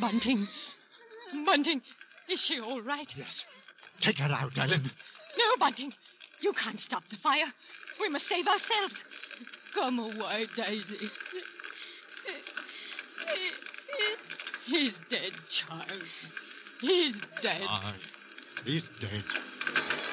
Bunting. Bunting, is she all right? Yes. Take her out, Ellen. No, Bunting. You can't stop the fire. We must save ourselves. Come away, Daisy. He's dead, child. He's dead. Aye, he's dead.